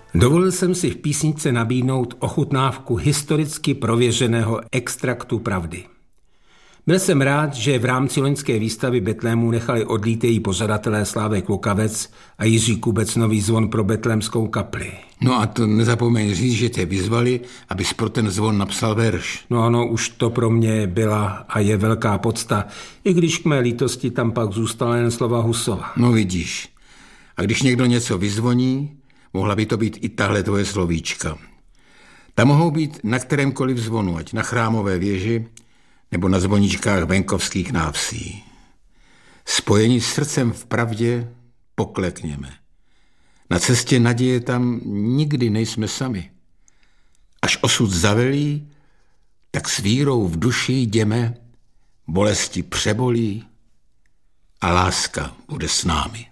Dovolil jsem si v písničce nabídnout ochutnávku historicky prověřeného extraktu pravdy. Byl jsem rád, že v rámci loňské výstavy Betlému nechali odlít její pořadatelé Slávek Lukavec a Jiří Kubec nový zvon pro betlémskou kapli. No a to nezapomeň říct, že tě vyzvali, abys pro ten zvon napsal verš. No ano, už to pro mě byla a je velká podsta, i když k mé lítosti tam pak zůstala jen slova Husova. No vidíš, a když někdo něco vyzvoní, mohla by to být i tahle tvoje slovíčka. Ta mohou být na kterémkoliv zvonu, ať na chrámové věži, nebo na zvoničkách venkovských návsí. Spojení s srdcem v pravdě poklekněme. Na cestě naděje tam nikdy nejsme sami. Až osud zavelí, tak s vírou v duši jdeme, bolesti přebolí a láska bude s námi.